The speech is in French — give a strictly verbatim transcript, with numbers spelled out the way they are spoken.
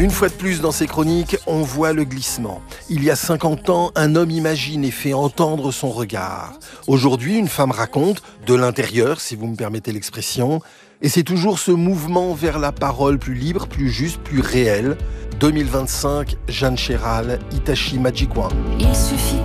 Une fois de plus dans ces chroniques, on voit le glissement. Il y a cinquante ans, un homme imagine et fait entendre son regard. Aujourd'hui, une femme raconte, de l'intérieur, si vous me permettez l'expression, et c'est toujours ce mouvement vers la parole plus libre, plus juste, plus réelle. deux mille vingt-cinq, Jeanne Chéral, Itachi Magic One. Il suffit